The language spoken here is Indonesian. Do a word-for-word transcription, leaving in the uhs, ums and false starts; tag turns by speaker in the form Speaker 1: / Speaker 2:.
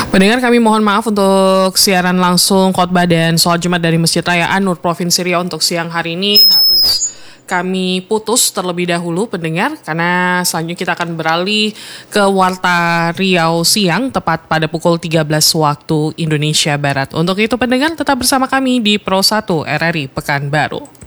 Speaker 1: Pendengar, kami mohon maaf untuk siaran langsung khotbah dan sholat Jumat dari Masjid Raya An-Nur Provinsi Riau untuk siang hari ini harus kami putus terlebih dahulu, pendengar, karena selanjutnya kita akan beralih ke Warta Riau siang tepat pada pukul tiga belas waktu Indonesia Barat. Untuk itu, pendengar, tetap bersama kami di Pro satu R R I Pekanbaru.